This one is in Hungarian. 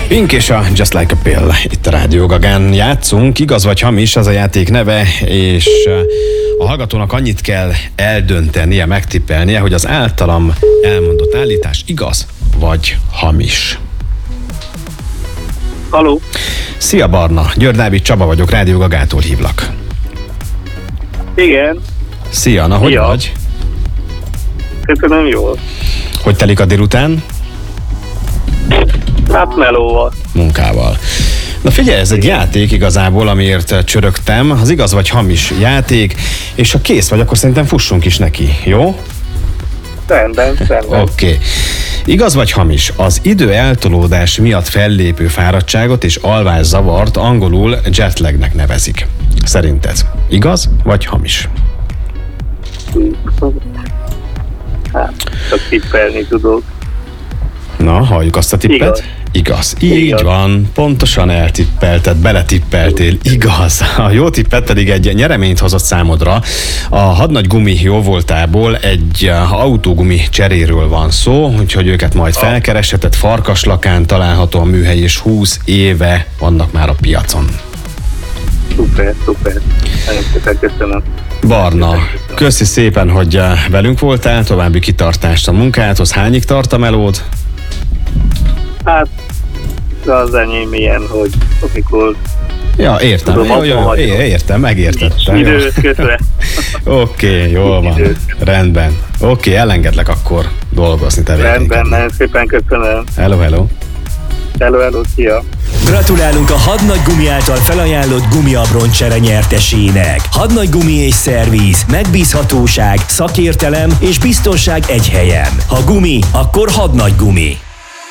Pink és a Just Like a Pill itt a Rádió Gagán játszunk, igaz vagy hamis az a játék neve, és a hallgatónak annyit kell eldöntenie, megtippelnie, hogy az általam elmondott állítás igaz vagy hamis. Haló. Szia Barna, György Dávid Csaba vagyok, Rádió Gagától hívlak. Igen. Szia, na hogy vagy? Köszönöm, jól. Hogy telik a délután? Hát melóval. Munkával. Na figyelj, ez egy játék igazából, amiért csörögtem, az igaz vagy hamis játék, és ha kész vagy, akkor szerintem fussunk is neki, jó? Rendben. Oké. Igaz vagy hamis, az idő eltolódás miatt fellépő fáradtságot és alvászavart angolul jetlagnek nevezik. Szerinted igaz vagy hamis? Hát, csak tippelni tudok. Na, halljuk azt a tippet. Igaz. Így van, pontosan eltippelted, beletippeltél, igaz. A jó tippet pedig egy nyereményt hozott számodra. A hadnagy gumi jóvoltából egy autógumi cseréről van szó, úgyhogy őket majd felkeresheted, Farkaslakán található a műhely, és 20 éve vannak már a piacon. Szuper. Nagyon szépen köszönöm. Barna, köszi szépen, hogy velünk voltál, további kitartást a munkádhoz. Hányig tart a melód? Hát, az enyém ilyen, hogy amikor... Ja, értem. Tudom, Jó, értem, megértettem. Időt közre. Oké, jól van. Rendben. Oké, elengedlek akkor dolgozni tevékenykedni. Rendben, nagyon szépen köszönöm. Hello. Hello, szia. Gratulálunk a Hadnagy Gumi által felajánlott gumiabroncsere nyertesének. Hadnagy Gumi és szervíz, megbízhatóság, szakértelem és biztonság egy helyen. Ha gumi, akkor Hadnagy Gumi.